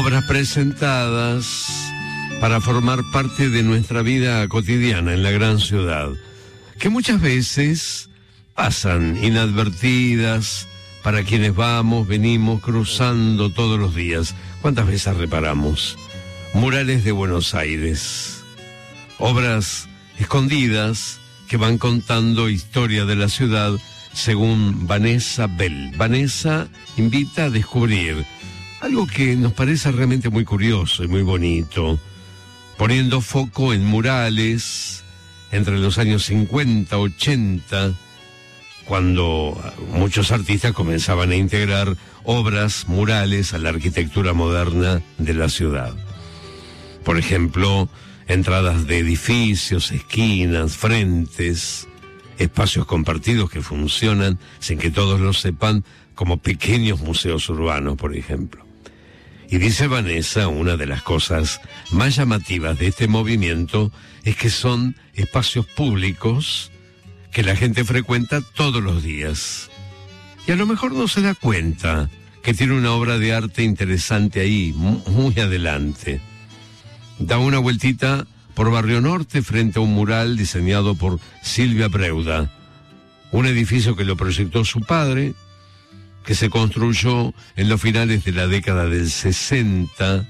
obras presentadas para formar parte de nuestra vida cotidiana en la gran ciudad, que muchas veces pasan inadvertidas para quienes vamos, venimos cruzando todos los días. ¿Cuántas veces reparamos? Murales de Buenos Aires, obras escondidas que van contando historia de la ciudad según Vanessa Bell. Vanessa invita a descubrir algo que nos parece realmente muy curioso y muy bonito, poniendo foco en murales entre los años 50, 80, cuando muchos artistas comenzaban a integrar obras murales a la arquitectura moderna de la ciudad. Por ejemplo, entradas de edificios, esquinas, frentes, espacios compartidos que funcionan sin que todos lo sepan, como pequeños museos urbanos, por ejemplo. Y dice Vanessa, una de las cosas más llamativas de este movimiento es que son espacios públicos que la gente frecuenta todos los días. Y a lo mejor no se da cuenta que tiene una obra de arte interesante ahí, muy adelante. Da una vueltita por Barrio Norte frente a un mural diseñado por Silvia Breuda, un edificio que lo proyectó su padre, que se construyó en los finales de la década del 60.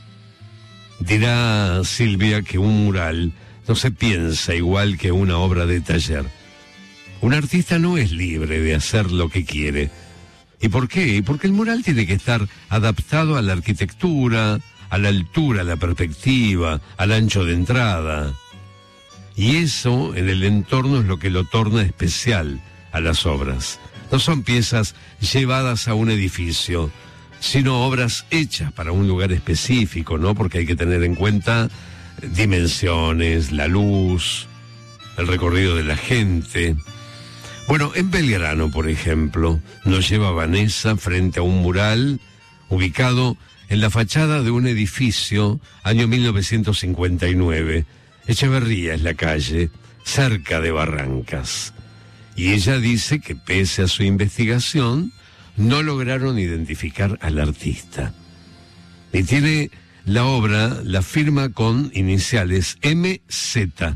Dirá Silvia que un mural no se piensa igual que una obra de taller. Un artista no es libre de hacer lo que quiere. ¿Y por qué? Porque el mural tiene que estar adaptado a la arquitectura, a la altura, a la perspectiva, al ancho de entrada. Y eso en el entorno es lo que lo torna especial a las obras. No son piezas llevadas a un edificio, sino obras hechas para un lugar específico, ¿no? Porque hay que tener en cuenta dimensiones, la luz, el recorrido de la gente. Bueno, en Belgrano, por ejemplo, nos lleva Vanessa frente a un mural ubicado en la fachada de un edificio, año 1959. Echeverría es la calle, cerca de Barrancas. Y ella dice que pese a su investigación, no lograron identificar al artista. Y tiene la obra, la firma con iniciales MZ,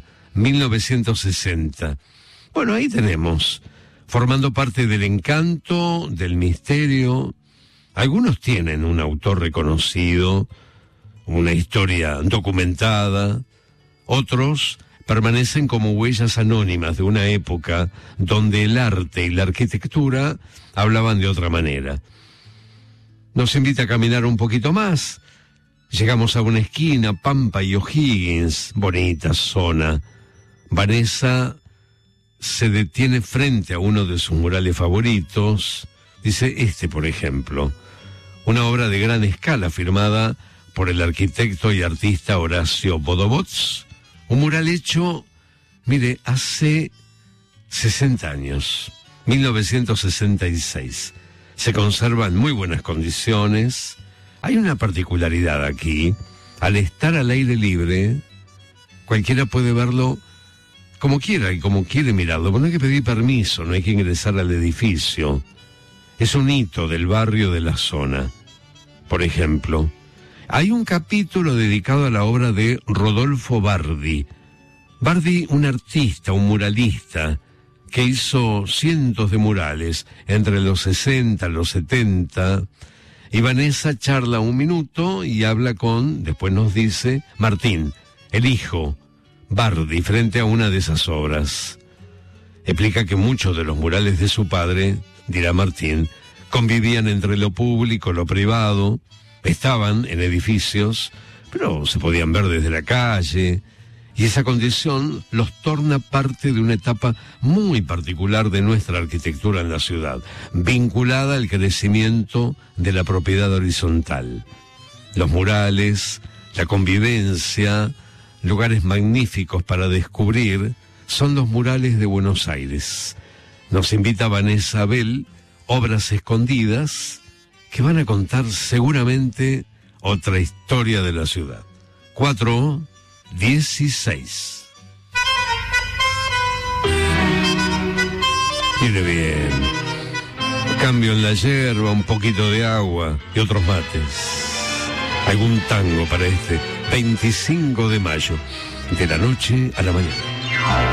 1960. Bueno, ahí tenemos, formando parte del encanto, del misterio. Algunos tienen un autor reconocido, una historia documentada. Otros permanecen como huellas anónimas de una época donde el arte y la arquitectura hablaban de otra manera. Nos invita a caminar un poquito más. Llegamos a una esquina, Pampa y O'Higgins, bonita zona. Vanessa se detiene frente a uno de sus murales favoritos. Dice este, por ejemplo, una obra de gran escala firmada por el arquitecto y artista Horacio Bodobots. Un mural hecho, mire, hace 60 años, 1966. Se conserva en muy buenas condiciones. Hay una particularidad aquí. Al estar al aire libre, cualquiera puede verlo como quiera y como quiere mirarlo. No hay que pedir permiso, no hay que ingresar al edificio. Es un hito del barrio, de la zona. Por ejemplo, hay un capítulo dedicado a la obra de Rodolfo Bardi. Bardi, un artista, un muralista, que hizo cientos de murales entre los 60 y los 70. Y Vanessa charla un minuto y habla con, después nos dice, Martín, el hijo, Bardi, frente a una de esas obras. Explica que muchos de los murales de su padre, dirá Martín, convivían entre lo público, lo privado. Estaban en edificios, pero se podían ver desde la calle, y esa condición los torna parte de una etapa muy particular de nuestra arquitectura en la ciudad, vinculada al crecimiento de la propiedad horizontal. Los murales, la convivencia, lugares magníficos para descubrir, son los murales de Buenos Aires. Nos invita Vanessa Bell, obras escondidas, que van a contar seguramente otra historia de la ciudad. 4:16. Mire bien. Cambio en la yerba, un poquito de agua y otros mates. algún tango para este 25 de mayo, de la noche a la mañana.